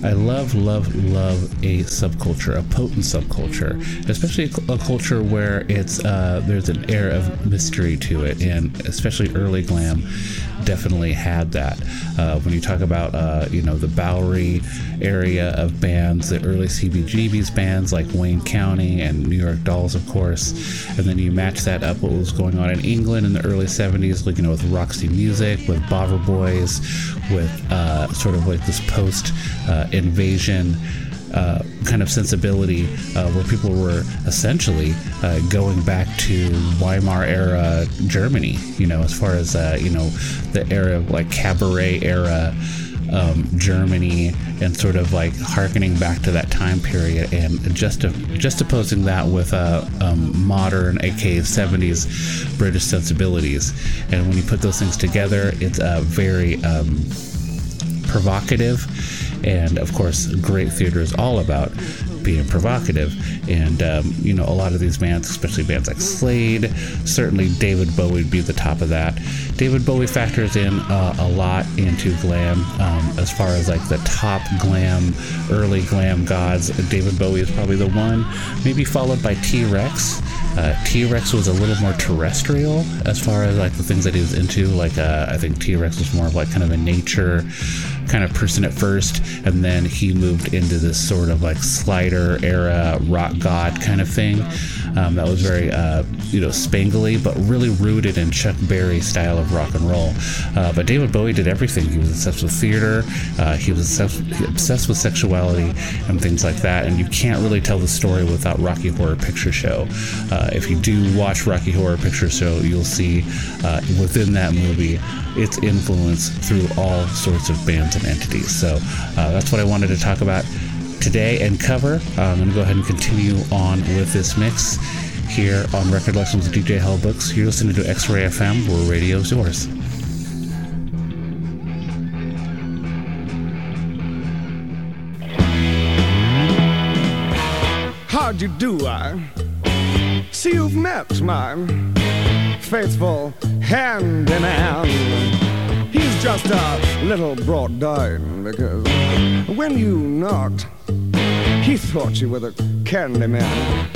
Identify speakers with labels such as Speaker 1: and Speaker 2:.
Speaker 1: I love a subculture, a potent subculture, especially a culture where it's there's an air of mystery to it, and especially early glam definitely had that. When you talk about the Bowery area of bands, the early CBGB's bands like Wayne County and New York Dolls, of course, and then you match that up what was going on in England in the early 70s, like, with Roxy Music, with Bother Boys, with sort of like this post invasion kind of sensibility, where people were essentially going back to Weimar era Germany, as far as the era of like cabaret era Germany, and sort of like harkening back to that time period, and just opposing that with modern, aka 70s British sensibilities. And when you put those things together, it's very provocative. And of course, great theater is all about being provocative. And, a lot of these bands, especially bands like Slade, certainly David Bowie would be at the top of that. David Bowie factors in a lot into glam, as far as like the top glam, early glam gods. David Bowie is probably the one, maybe followed by T-Rex. T-Rex was a little more terrestrial as far as like the things that he was into. Like, I think T-Rex was more of like kind of a nature kind of person at first, and then he moved into this sort of like Slider era rock god kind of thing. That was very spangly, but really rooted in Chuck Berry style of rock and roll. But David Bowie did everything. He was obsessed with theater, he was obsessed with sexuality and things like that, and you can't really tell the story without Rocky Horror Picture Show. If you do watch Rocky Horror Picture Show, you'll see within that movie its influence through all sorts of bands and entities. So that's what I wanted to talk about today and cover. I'm going to go ahead and continue on with this mix here on Record Lessons with DJ Hell Books. You're listening to X-Ray FM, where radio's yours.
Speaker 2: How'd you do? I see you've met my faithful hand-in-hand. He's just a little brought down because when you knocked, he thought you were the candy man.